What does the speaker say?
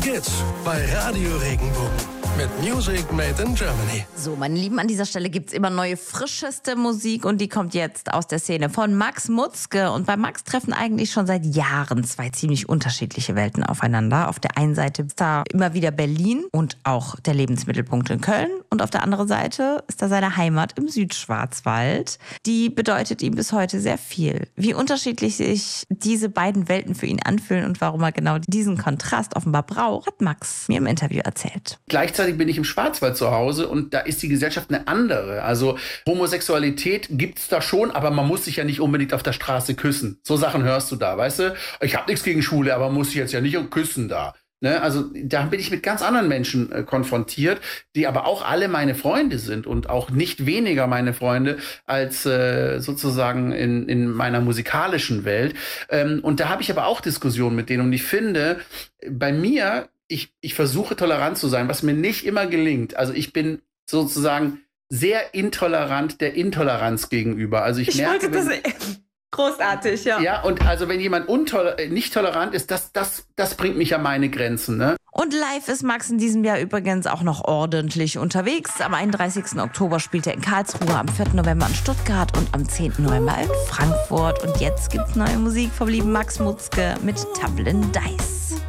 geht's bei Radio Regenbogen mit Music Made in Germany. So, meine Lieben, an dieser Stelle gibt's immer neue, frischeste Musik und die kommt jetzt aus der Szene von Max Mutzke. Und bei Max treffen eigentlich schon seit Jahren zwei ziemlich unterschiedliche Welten aufeinander. Auf der einen Seite ist da immer wieder Berlin und auch der Lebensmittelpunkt in Köln. Und auf der anderen Seite ist da seine Heimat im Südschwarzwald. Die bedeutet ihm bis heute sehr viel. Wie unterschiedlich sich diese beiden Welten für ihn anfühlen und warum er genau diesen Kontrast offenbar braucht, hat Max mir im Interview erzählt. Gleichzeitig bin ich im Schwarzwald zu Hause und da ist die Gesellschaft eine andere. Also Homosexualität gibt's da schon, aber man muss sich ja nicht unbedingt auf der Straße küssen. So Sachen hörst du da, weißt du? Ich habe nichts gegen Schwule, aber muss ich jetzt ja nicht küssen da. Ne? Also da bin ich mit ganz anderen Menschen konfrontiert, die aber auch alle meine Freunde sind und auch nicht weniger meine Freunde als sozusagen in meiner musikalischen Welt. Und da habe ich aber auch Diskussionen mit denen und ich finde, bei mir ich versuche tolerant zu sein, was mir nicht immer gelingt. Also ich bin sozusagen sehr intolerant der Intoleranz gegenüber. Also ich merke, großartig, ja. Ja, und also wenn jemand nicht tolerant ist, das bringt mich an meine Grenzen, ne? Und live ist Max in diesem Jahr übrigens auch noch ordentlich unterwegs. Am 31. Oktober spielt er in Karlsruhe, am 4. November in Stuttgart und am 10. November in Frankfurt. Und jetzt gibt's neue Musik vom lieben Max Mutzke mit Tumbling Dice.